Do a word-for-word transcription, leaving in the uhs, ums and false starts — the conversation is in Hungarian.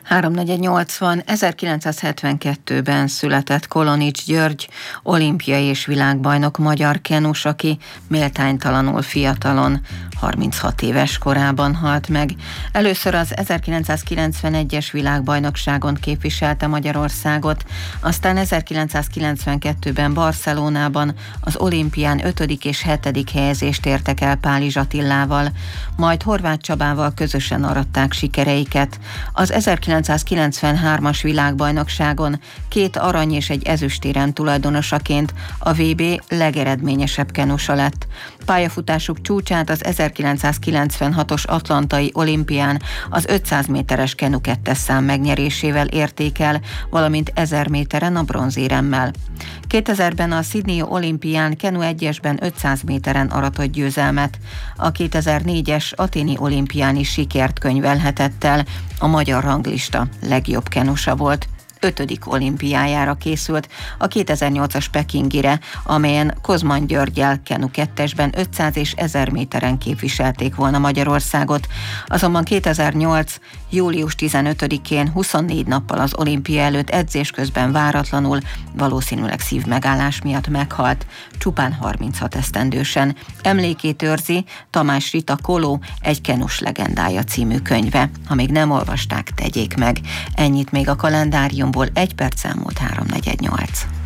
háromnegyvennyolcvan ezerkilencszázhetvenkettőben született Kolonics György, olimpiai és világbajnok magyar kenus, aki méltánytalanul fiatalon, harminchat éves korában halt meg. Először az ezerkilencszázkilencvenegyes világbajnokságon képviselte Magyarországot, aztán ezerkilencszázkilencvenkettőben Barcelonában az olimpián ötödik és hetedik helyezést értek el Pálizs Attilával, majd Horváth Csabával közösen aratták sikereiket. Az ezerkilencszázkilencvenhármas világbajnokságon két arany és egy ezüstérem tulajdonosaként a vé bé legeredményesebb kenusa lett. Pályafutásuk csúcsát az ezerkilencszázkilencvenhatos atlantai olimpián az ötszáz méteres kenu kettes szám megnyerésével érték el, valamint ezer méteren a bronzéremmel. kétezerben a Sydney olimpián kenu egyesben ötszáz méteren aratott győzelmet. A kétezer-négyes athéni olimpián is sikert könyvelhetett el, a magyar ranglista legjobb kenusa volt. Ötödik olimpiájára készült, a kétezer-nyolcas pekingire, amelyen Kozman Györggyel kenu kettesben ötszáz és ezer méteren képviselték volna Magyarországot. Azonban kétezer-nyolc. július tizenötödikén, huszonnégy nappal az olimpia előtt edzés közben váratlanul, valószínűleg szívmegállás miatt meghalt, csupán harminchat esztendősen. Emlékét őrzi Tamás Rita Koló Egy kenus legendája című könyve. Ha még nem olvasták, tegyék meg. Ennyit még a kalendáriumból, egy perc elmúlt háromnegyvennyolc.